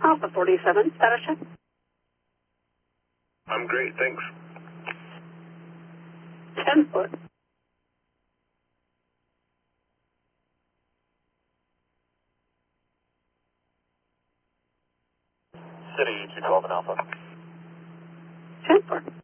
Alpha 47, status check. I'm great, thanks. 10 foot. City 212 and Alpha. 10 foot.